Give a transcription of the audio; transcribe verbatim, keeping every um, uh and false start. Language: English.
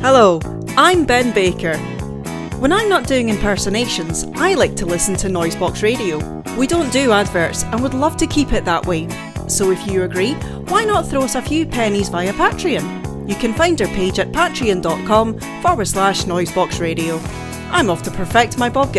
Hello, I'm Ben Baker. When I'm not doing impersonations, I like to listen to Noisebox Radio. We don't do adverts and would love to keep it that way. So if you agree, why not throw us a few pennies via Patreon? You can find our page at patreon.com forward slash Noisebox Radio. I'm off to perfect my Bob